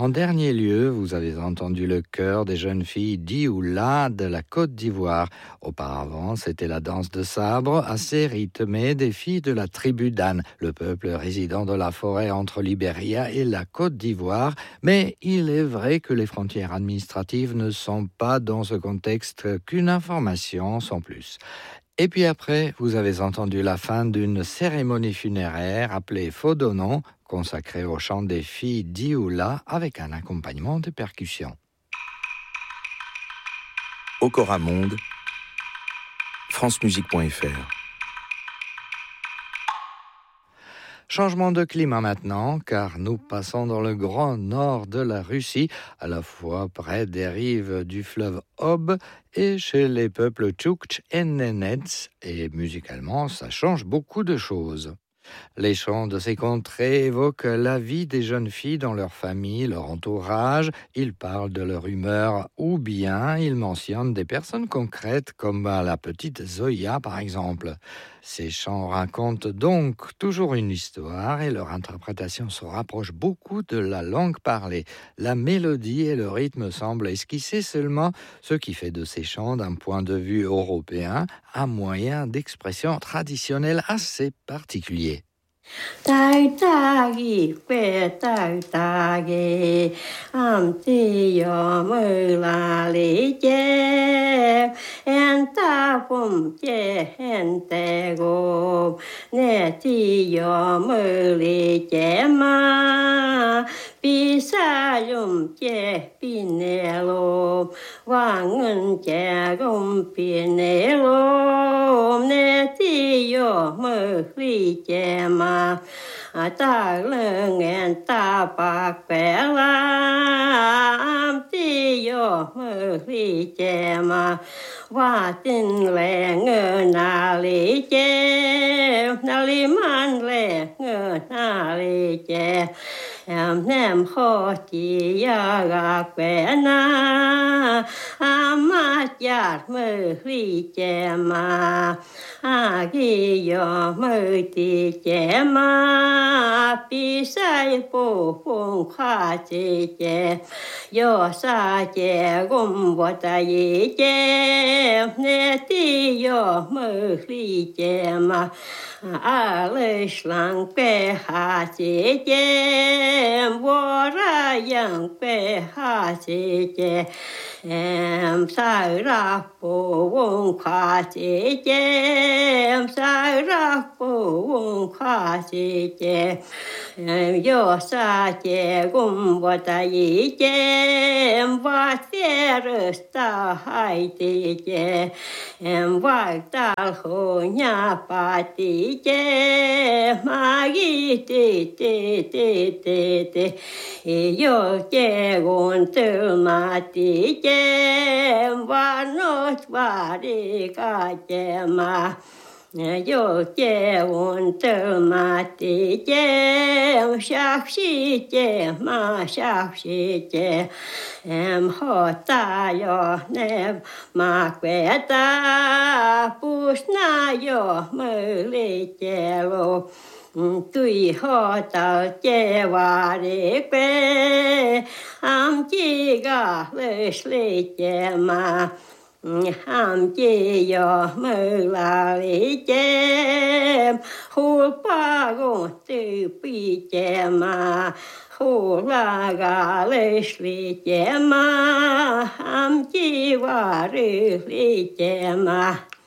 En dernier lieu, vous avez entendu le chœur des jeunes filles d'Ioula de la Côte d'Ivoire. Auparavant, c'était la danse de sabre assez rythmée des filles de la tribu Dan, le peuple résident de la forêt entre Libéria et la Côte d'Ivoire. Mais il est vrai que les frontières administratives ne sont pas dans ce contexte qu'une information sans plus. Et puis après, vous avez entendu la fin d'une cérémonie funéraire appelée Fodonon, consacrée au chant des filles d'Ioula avec un accompagnement de percussions. Okora Monde, francemusique.fr. Changement de climat maintenant, car nous passons dans le grand nord de la Russie, à la fois près des rives du fleuve Ob et chez les peuples Tchoukch et Nenets, et musicalement, ça change beaucoup de choses. Les chants de ces contrées évoquent la vie des jeunes filles dans leur famille, leur entourage. Ils parlent de leur humeur ou bien ils mentionnent des personnes concrètes comme la petite Zoya par exemple. Ces chants racontent donc toujours une histoire et leur interprétation se rapproche beaucoup de la langue parlée. La mélodie et le rythme semblent esquisser seulement, ce qui fait de ces chants d'un point de vue européen un moyen d'expression traditionnel assez particulier. Tai tai am ti yo mơ la li je en ta pum je en te go ne ti yo mơ li je ma bi sa yum je bi ne lo wang en je gom bi ne lo ne ti yo mơ li je ma ta lưng en ta bạc bẻ lam ti yo mơ li che ma wa tin le ngơ na li che na li man le ngơ na li che em nem ho chi ya ga bẻ na ma ya mơ li che ma gi yo mơ ti che ma pi sai po phong kha che che yo sa che gom wa ta yi che ne ti yo mơ li che ma a le shlang pe ha che che wo ra yang pe ha che che em sai ra po phong kha che che em sai ra po phong kha che che em yo sa che gum wa ta yi che em va ter sta hai ti che em va ta ho nya pa ti che ma gi ti yo che gon tu ma ti che em va no va ri ka che ma yo che un te ma ti che shak shi che ma shak shi che em ho ta yo ne ma que ta pus na yo mơ li che lo tui ho ta che wa ri que am chi ga le shli che ma ham chi yo mơ la li che hu pa go tu pi che ma hu la ga le shli che ma ham chi wa ri li che ma